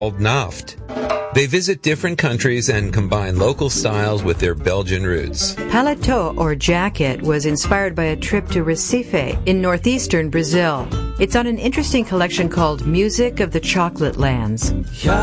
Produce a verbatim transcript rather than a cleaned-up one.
called Naft. They visit different countries and combine local styles with their Belgian roots. Paletot, or jacket, was inspired by a trip to Recife in northeastern Brazil. It's on an interesting collection called Music of the Chocolate Lands.